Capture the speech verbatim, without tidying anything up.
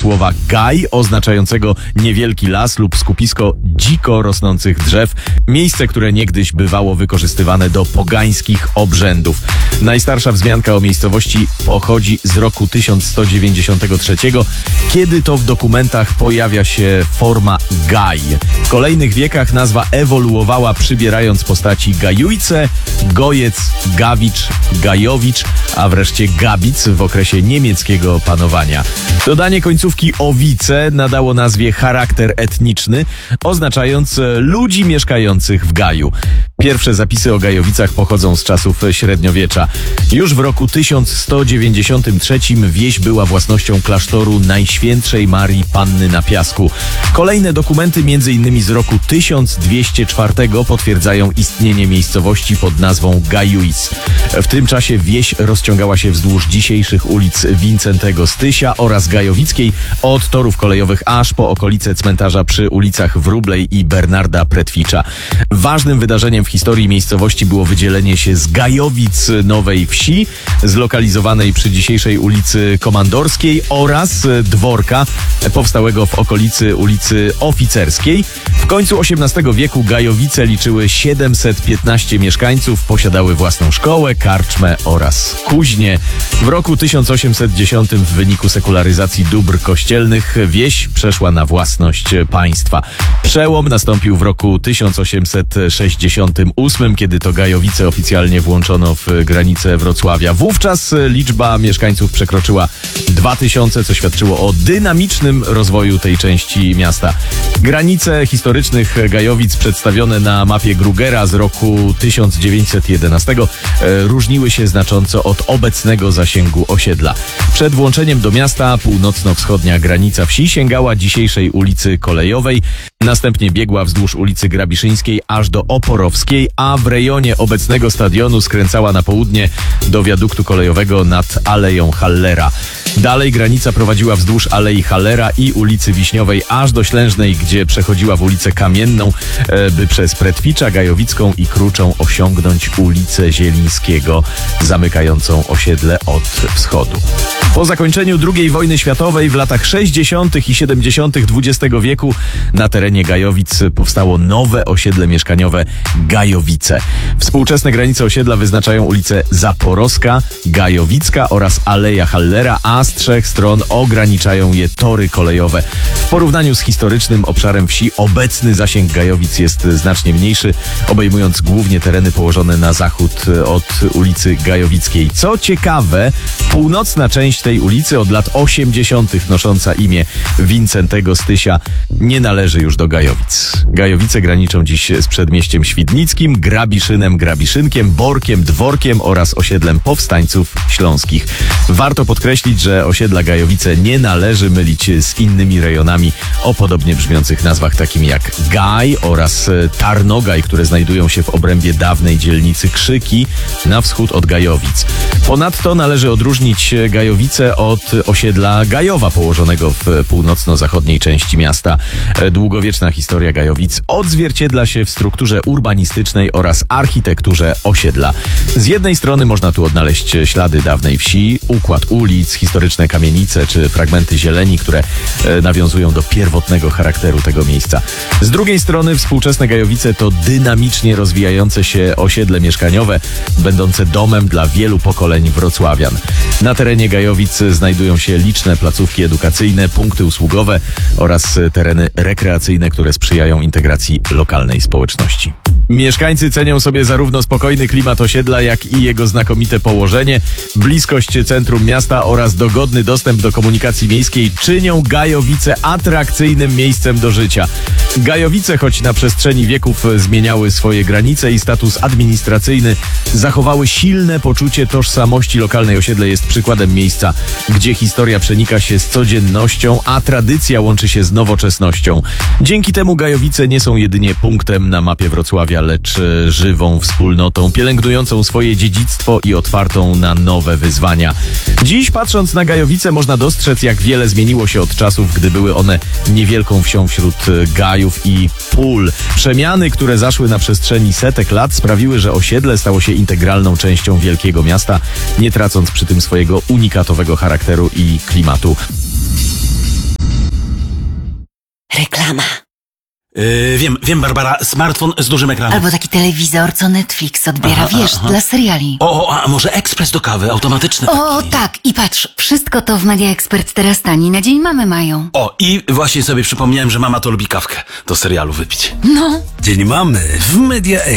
słowa gaj, oznaczającego niewielki las lub skupisko dziko rosnących drzew. Miejsce, które niegdyś bywało wykorzystywane do pogańskich obrzędów. Najstarsza wzmianka o miejscowości pochodzi z roku tysiąc sto dziewięćdziesiątego trzeciego, kiedy to w dokumentach pojawia się forma gaj. W kolejnych wiekach nazwa ewoluowała, przybierając postaci Gajujce, Gojec, Gawicz, Gajowicz, a wreszcie Gabic w okresie niemieckiego panowania. Dodanie końcówki owice nadało nazwie charakter etniczny, oznaczając ludzi mieszkających w Gaju. Pierwsze zapisy o Gajowicach pochodzą z czasów średniowiecza. Już w roku tysiąc sto dziewięćdziesiątym trzecim wieś była własnością klasztoru Najświętszej Marii Panny na Piasku. Kolejne dokumenty, między innymi z roku tysiąc dwieście czwartego, potwierdzają istnienie miejscowości pod nazwą Gajujc. W tym czasie wieś rozciągała się wzdłuż dzisiejszych ulic Wincentego Stysia oraz Gajowickiej, od torów kolejowych aż po okolice cmentarza przy ulicach Wróblej i Bernarda Pretwicza. Ważnym wydarzeniem w historii miejscowości było wydzielenie się z Gajowic Nowej Wsi, zlokalizowanej przy dzisiejszej ulicy Komandorskiej, oraz dworka powstałego w okolicy ulicy Oficerskiej. W końcu osiemnastego wieku Gajowice liczyły siedemset piętnaście mieszkańców, posiadały własną szkołę, karczmę oraz kuźnię. W roku tysiąc osiemset dziesiątym w wyniku sekularyzacji dóbr kościelnych wieś przeszła na własność państwa. Przełom nastąpił w roku tysiąc osiemset sześćdziesiątym ósmym, kiedy to Gajowice oficjalnie włączono w granice Wrocławia. Wówczas liczba mieszkańców przekroczyła dwa tysiące, co świadczyło o dynamicznym rozwoju tej części miasta. Granice historycznych Gajowic przedstawione na mapie Grugera z roku tysiąc dziewięćset jedenastego e, różniły się znacząco od obecnego zasięgu osiedla. Przed włączeniem do miasta północno-wschodnia granica wsi sięgała dzisiejszej ulicy Kolejowej, następnie biegła wzdłuż ulicy Grabiszyńskiej aż do Oporowskiej, a w rejonie obecnego stadionu skręcała na południe do wiaduktu kolejowego nad Aleją Hallera. Dalej granica prowadziła wzdłuż Alei Hallera i ulicy Wiśniowej aż do Ślężnej, gdzie przechodziła w ulicę Kamienną, by przez Pretwicza, Gajowicką i Kruczą osiągnąć ulicę Zielińskiego, zamykającą osiedle od wschodu. Po zakończeniu drugiej wojny światowej w latach sześćdziesiątych i siedemdziesiątych dwudziestego wieku na terenie Gajowic powstało nowe osiedle mieszkaniowe Gajowice. Współczesne granice osiedla wyznaczają ulice Zaporowska, Gajowicka oraz Aleja Hallera, a z trzech stron ograniczają je tory kolejowe. W porównaniu z historycznym obszarem wsi obecny zasięg Gajowic jest znacznie mniejszy, obejmując głównie tereny położone na zachód od ulicy Gajowickiej. Co ciekawe, północna część tej ulicy, od lat osiemdziesiątych nosząca imię Wincentego Stysia, nie należy już do Gajowic. Gajowice graniczą dziś z Przedmieściem Świdnickim, Grabiszynem, Grabiszynkiem, Borkiem, Dworkiem oraz osiedlem Powstańców Śląskich. Warto podkreślić, że osiedla Gajowice nie należy mylić z innymi rejonami o podobnie brzmiących nazwach, takimi jak Gaj oraz Tarnogaj, które znajdują się w obrębie dawnej dzielnicy Krzyki na wschód od Gajowic. Ponadto należy odróżnić Gajowice od osiedla Gajowa, położonego w północno-zachodniej części miasta. Długowieczna historia Gajowic odzwierciedla się w strukturze urbanistycznej oraz architekturze osiedla. Z jednej strony można tu odnaleźć ślady dawnej wsi, układ ulic, historyczne kamienice czy fragmenty zieleni, które nawiązują do pierwotnego charakteru tego miejsca. Z drugiej strony współczesne Gajowice to dynamicznie rozwijające się osiedle mieszkaniowe, będące domem dla wielu pokoleń wrocławian. Na terenie Gajowic znajdują się liczne placówki edukacyjne, punkty usługowe oraz tereny rekreacyjne, które sprzyjają integracji lokalnej społeczności. Mieszkańcy cenią sobie zarówno spokojny klimat osiedla, jak i jego znakomite położenie. Bliskość centrum miasta oraz dogodny dostęp do komunikacji miejskiej czynią Gajowice atrakcyjnym miejscem do życia. Gajowice, choć na przestrzeni wieków zmieniały swoje granice i status administracyjny, zachowały silne poczucie tożsamości lokalnej. Osiedle jest przykładem miejsca, gdzie historia przenika się z codziennością, a tradycja łączy się z nowoczesnością. Dzięki temu Gajowice nie są jedynie punktem na mapie Wrocławia, lecz żywą wspólnotą, pielęgnującą swoje dziedzictwo i otwartą na nowe wyzwania. Dziś, patrząc na Gajowice, można dostrzec, jak wiele zmieniło się od czasów, gdy były one niewielką wsią wśród gajów i pól. Przemiany, które zaszły na przestrzeni setek lat, sprawiły, że osiedle stało się integralną częścią wielkiego miasta, nie tracąc przy tym swojego unikatowego charakteru i klimatu. reklama. Yy, wiem, wiem, Barbara, smartfon z dużym ekranem. Albo taki telewizor, co Netflix odbiera, Aha, wiesz, aha. dla seriali. O, a może ekspres do kawy, automatyczny O, taki. tak, i patrz, wszystko to w Media Expert teraz tani, na dzień mamy mają. O, i właśnie sobie przypomniałem, że mama to lubi kawkę do serialu wypić. No. Dzień mamy w Media